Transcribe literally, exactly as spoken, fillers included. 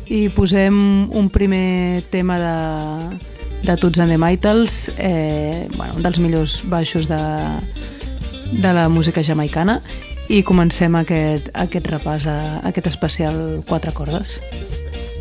i posem un primer tema de, de Toots and the Maytals, eh, bueno, un dels millors baixos de, de la música jamaicana, i comencem aquest, aquest repàs, a, aquest especial quatre cordes.